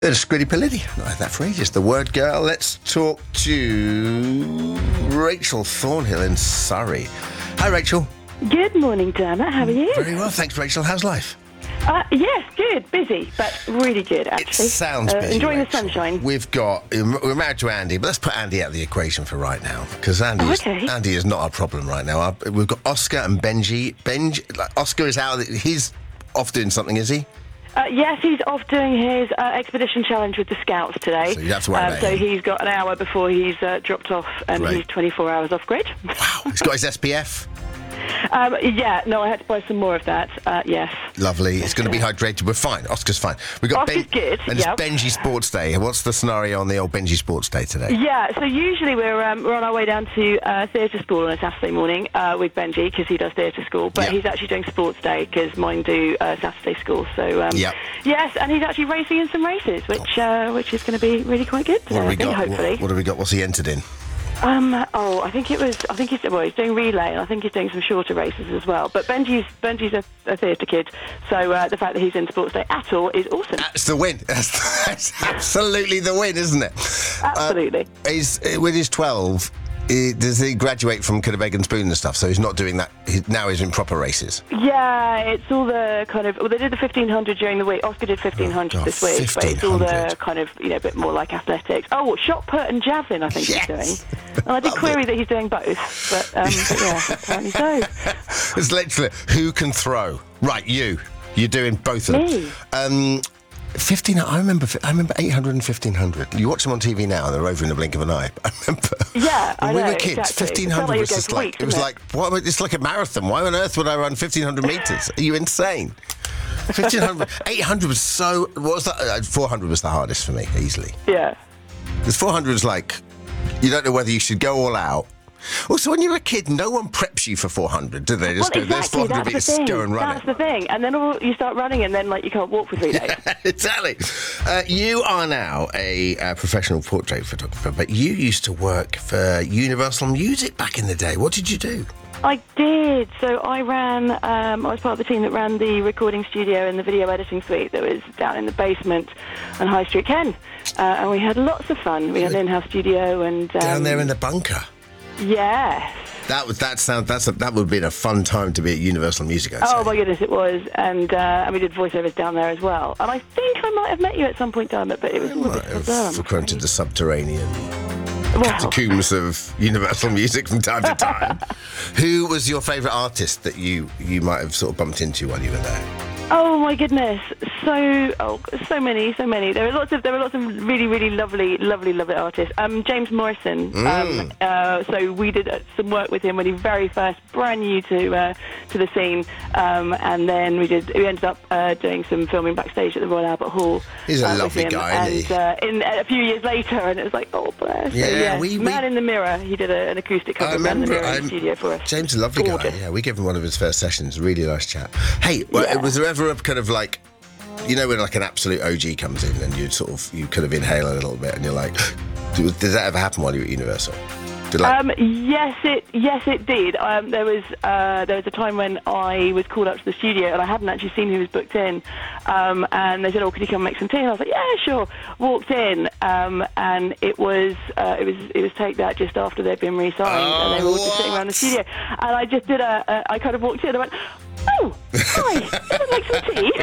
It's Squiddy Paliddy. Not had that for ages. The word girl. Let's talk to Rachel Thornhill in Surrey. Hi, Rachel. Good morning, Dermot. How are you? Very well, thanks, Rachel. How's life? Yes, good. Busy, but really good, actually. It sounds busy, enjoying Rachel. the sunshine. We're married to Andy, but let's put Andy out of the equation for right now, because Andy is not our problem right now. We've got Oscar and Benji. Oscar is out. He's off doing something, is he? Yes, he's off doing his expedition challenge with the Scouts today. So you have to worry about So him. He's got an hour before he's dropped off, and Great. he's 24 hours off grid. Wow. He's got his SPF. I had to buy some more of that. Yes. Lovely. It's going to be hydrated. We're fine. Oscar's fine. We've got Oscar's good, and yeah. it's Benji Sports Day. What's the scenario on the old Benji Sports Day today? Yeah, so usually we're on our way down to theatre school on a Saturday morning with Benji, because he does theatre school, but Yep. he's actually doing sports day because mine do Saturday school. So Yep. yes, and he's actually racing in some races, which is going to be really quite good. What have we got? Hopefully. What have we got? What's he entered in? I think he's doing relay, and I think he's doing some shorter races as well. But Benji's a theatre kid, so the fact that he's in sports day at all is awesome. That's the win. That's absolutely the win, isn't it? Absolutely. With his 12, does he graduate from kind of egg and spoon and stuff? So he's not doing that. Now he's in proper races. Yeah, it's all the kind of... Well, they did the 1,500 during the week. Oscar did 1,500 this week, but it's all the kind of, a bit more like athletics. Oh, shot put and javelin, I think he's doing. And I did query that he's doing both, but yeah, apparently so. It's literally, who can throw? Right, you're doing both of them. Me. 1,500. I remember 800 and 1,500. You watch them on TV now, and they're over in the blink of an eye. I remember. Yeah, I when we know, were kids, exactly. 1,500 was It just felt like like, it was like, what? It's like a marathon. Why on earth would I run 1,500 metres? Are you insane? 1,500, 800 was so. What was that? 400 was the hardest for me, easily. Yeah. Because 400 was like, you don't know whether you should go all out. Also, when you're a kid, no one preps you for 400, do they? Just Well, go, there's exactly, 400 that's meters, the thing. go and run That's it. the thing. And then you start running, and then you can't walk for 3 days. Exactly. You are now a professional portrait photographer, but you used to work for Universal Music back in the day. What did you do? I did. So I was part of the team that ran the recording studio and the video editing suite that was down in the basement on High Street, Ken. And we had lots of fun. We had an in-house studio and... Down there in the bunker. Yes. That would have been a fun time to be at Universal Music, I'd say. Oh my goodness, it was, and we did voiceovers down there as well. And I think I might have met you at some point, Dermot, but it was all a Might bit have bizarre. frequented the subterranean Well, catacombs of Universal Music from time to time. Who was your favourite artist that you might have sort of bumped into while you were there? oh my goodness, so many. There were lots of really, really lovely artists. James Morrison. So we did some work with him when he very first, brand new to the scene, and then we ended up doing some filming backstage at the Royal Albert Hall. He's a with lovely him. guy, isn't he? And a few years later, and it was like, oh bless. Yeah, so, we- Man in the Mirror. He did an acoustic cover of Man in the Mirror in the studio for us. James is a lovely Gorgeous. guy. Yeah, we gave him one of his first sessions. Really nice chat. Hey, Yeah. was there ever a kind of like, when like an absolute OG comes in and you kind of inhale a little bit and you're like, does that ever happen while you were at Universal? Yes, it did. There was a time when I was called up to the studio and I hadn't actually seen who was booked in, and they said, "Oh, could you come make some tea?" And I was like, "Yeah, sure." Walked in, and it was Take That just after they'd been re-signed, and they were all just sitting around the studio, and I just did I kind of walked in and I went, "Oh, hi, you want to make some tea?"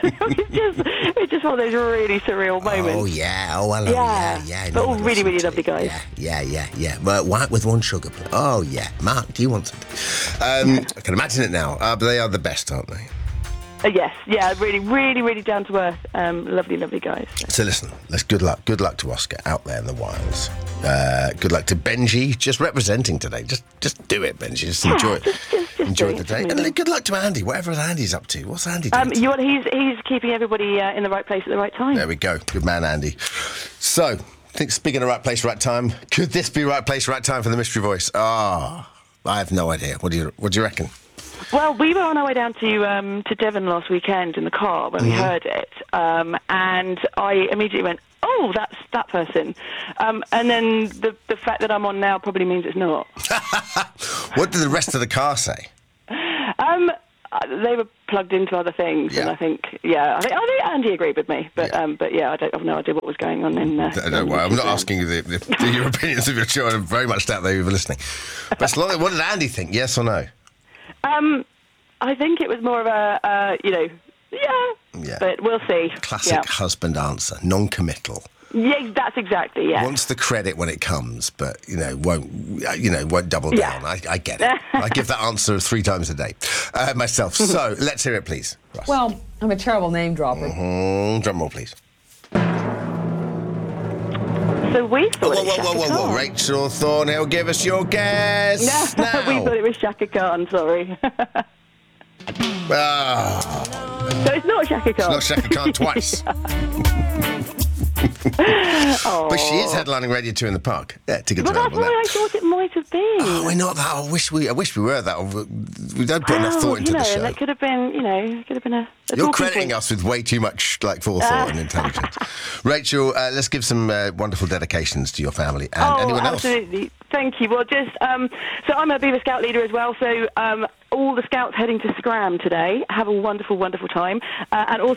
it was just one of those really surreal moments. Oh yeah, oh hello, yeah. But all really, really lovely guys. Yeah. But white with one sugar. Oh yeah, Mark, do you want some? I can imagine it now. But they are the best, aren't they? Yes, yeah, really, really, really down to earth, lovely guys. So listen, good luck to Oscar out there in the wilds. Good luck to Benji, just representing today. Just do it, Benji. Just enjoy it. Just Enjoy doing the it, day. really. And good luck to Andy, whatever Andy's up to. What's Andy doing? He's keeping everybody in the right place at the right time. There we go. Good man, Andy. So, speaking of right place, right time, could this be right place, right time for the mystery voice? I have no idea. What do you reckon? Well, we were on our way down to Devon last weekend in the car when we heard it, and I immediately went, "Oh, that's that person," and then the fact that I'm on now probably means it's not. What did the rest of the car say? they were plugged into other things, and I think Andy agreed with me, but I have no idea what was going on in. Don't worry, I'm not asking you your opinions of your children. I very much doubt they were listening. But as long as, what did Andy think? Yes or no? I think it was more of a, but we'll see. Classic husband answer, non-committal. Yeah, that's exactly, yeah. Wants the credit when it comes, but, won't double down. I get it. I give that answer 3 times a day myself. So, let's hear it, please. Russ. Well, I'm a terrible name dropper. Drum roll, please. So we thought Whoa. Rachel Thornhill, give us your guess. No, now. we thought it was Shaka Khan, sorry. So it's not Shaka Khan. It's not Shaka Khan twice. But she is headlining Radio 2 in the Park. Yeah, tickets But that's available. why I thought it might have been. Oh, we're not that. I wish we were that. We don't put enough thought into the show. That could have been, a You're crediting us with way too much forethought and intelligence. Rachel, let's give some wonderful dedications to your family and anyone else. Absolutely. Thank you. Well, just so I'm a Beaver Scout leader as well. So all the Scouts heading to Scram today. Have a wonderful, wonderful time. And also